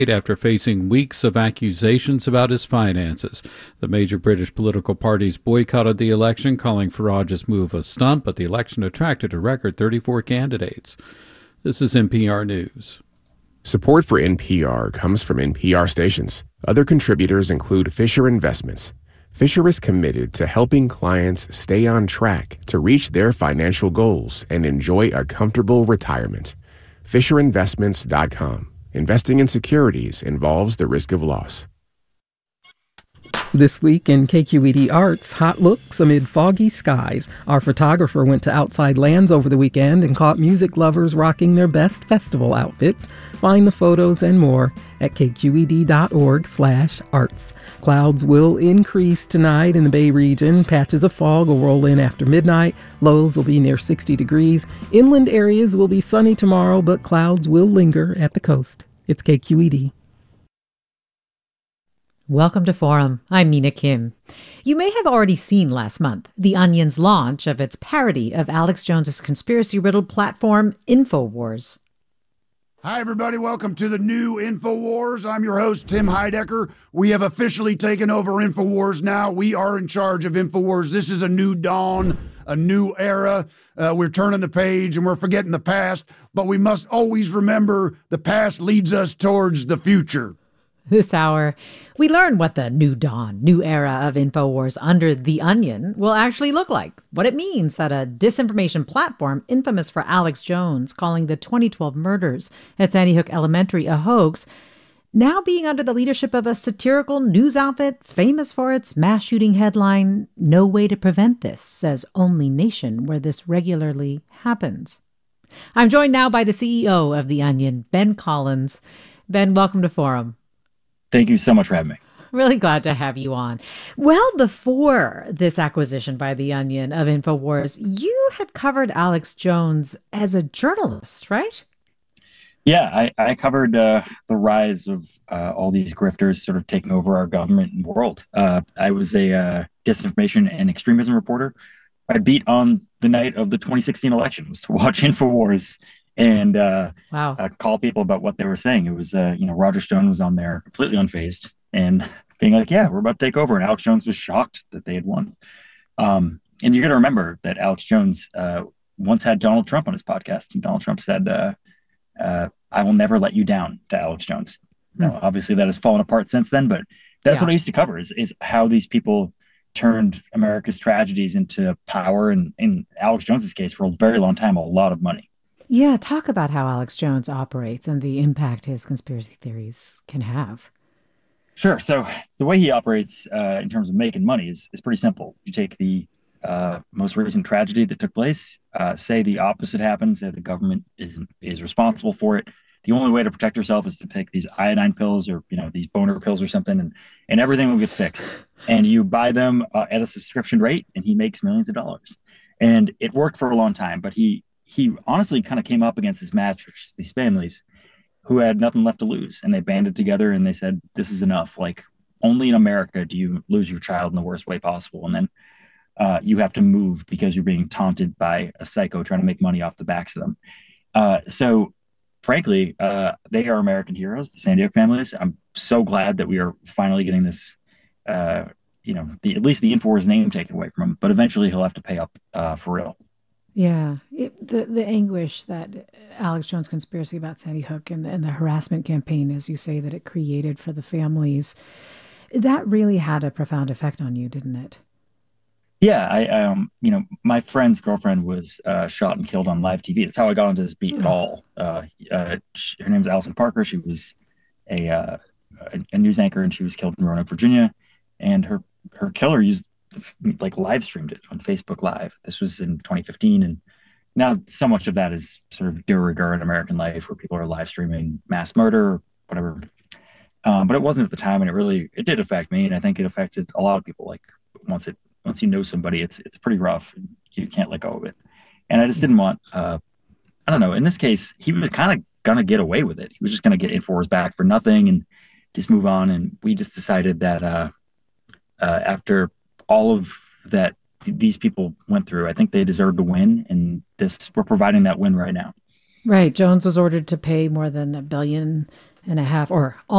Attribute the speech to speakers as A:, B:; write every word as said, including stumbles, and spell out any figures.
A: after facing weeks of accusations about his finances. The major British political parties boycotted the election, calling Farage's move a stunt, but the election attracted a record thirty-four candidates. This is N P R News.
B: Support for N P R comes from N P R stations. Other contributors include Fisher Investments. Fisher is committed to helping clients stay on track to reach their financial goals and enjoy a comfortable retirement. Fisher Investments dot com. Investing in securities involves the risk of loss.
C: This week in K Q E D Arts, hot looks amid foggy skies. Our photographer went to Outside Lands over the weekend and caught music lovers rocking their best festival outfits. Find the photos and more at K Q E D dot org slash arts. Clouds will increase tonight in the Bay region. Patches of fog will roll in after midnight. Lows will be near sixty degrees. Inland areas will be sunny tomorrow, but clouds will linger at the coast. It's K Q E D.
D: Welcome to Forum. I'm Mina Kim. You may have already seen last month The Onion's launch of its parody of Alex Jones's conspiracy-riddled platform, InfoWars.
E: Hi, everybody. Welcome to the new InfoWars. I'm your host, Tim Heidecker. We have officially taken over InfoWars now. We are in charge of InfoWars. This is a new dawn, a new era. Uh, we're turning the page and we're forgetting the past, but we must always remember the past leads us towards the future.
D: This hour, we learn what the new dawn, new era of InfoWars under The Onion will actually look like, what it means that a disinformation platform infamous for Alex Jones calling the twenty twelve murders at Sandy Hook Elementary a hoax, now being under the leadership of a satirical news outfit famous for its mass shooting headline, "No way to prevent this, says only nation where this regularly happens." I'm joined now by the C E O of The Onion, Ben Collins. Ben, welcome to Forum.
F: Thank you so much for having me.
D: Really glad to have you on. Well, before this acquisition by The Onion of InfoWars, you had covered Alex Jones as a journalist, right?
F: Yeah, I, I covered uh, the rise of uh, all these grifters sort of taking over our government and world. Uh, I was a uh, disinformation and extremism reporter. I beat on the night of the twenty sixteen election was to watch InfoWars and uh,
D: wow.
F: uh, call people about what they were saying. It was, uh, you know, Roger Stone was on there completely unfazed and being like, yeah, we're about to take over. And Alex Jones was shocked that they had won. Um, and you got to remember that Alex Jones uh, once had Donald Trump on his podcast. And Donald Trump said, uh, uh, I will never let you down to Alex Jones. Mm. Now, obviously that has fallen apart since then, but that's yeah. what I used to cover is, is how these people turned America's tragedies into power. And in Alex Jones's case, for a very long time, a lot of money.
D: Yeah, talk about how Alex Jones operates and the impact his conspiracy theories can have.
F: Sure. So the way he operates uh, in terms of making money is, is pretty simple. You take the uh, most recent tragedy that took place, uh, say the opposite happens, say the government is is responsible for it. The only way to protect yourself is to take these iodine pills or, you know, these boner pills or something, and, and everything will get fixed. And you buy them uh, at a subscription rate, and he makes millions of dollars. And it worked for a long time, but he he honestly kind of came up against his match, which is these families who had nothing left to lose. And they banded together and they said, this is enough. Like, only in America do you lose your child in the worst way possible. And then uh, you have to move because you're being taunted by a psycho trying to make money off the backs of them. Uh, so frankly, uh, they are American heroes, the Sandy Hook families. I'm so glad that we are finally getting this, uh, you know, the, at least the InfoWars name taken away from him, but eventually he'll have to pay up uh, for real.
D: Yeah, it, the the anguish that Alex Jones' conspiracy about Sandy Hook and, and the harassment campaign, as you say, that it created for the families, that really had a profound effect on you, didn't it?
F: Yeah, I, um, you know, my friend's girlfriend was uh, shot and killed on live T V. That's how I got into this beat at all. Uh, uh, she, her name is Allison Parker. She was a, uh, a a news anchor, and she was killed in Roanoke, Virginia. And her her killer used like live streamed it on Facebook Live. This was in twenty fifteen, and now so much of that is sort of de rigueur in American life, where people are live streaming mass murder, or whatever. Um, but it wasn't at the time, and it really it did affect me, and I think it affected a lot of people. Like once it once you know somebody, it's it's pretty rough. You can't let go of it, and I just didn't want. Uh, I don't know. In this case, he was kind of gonna get away with it. He was just gonna get InfoWars back for nothing and just move on. And we just decided that uh, uh, after all of that th- these people went through, I think they deserved to win, and this we're providing that win right now.
D: Right. Jones was ordered to pay more than a billion and a half, or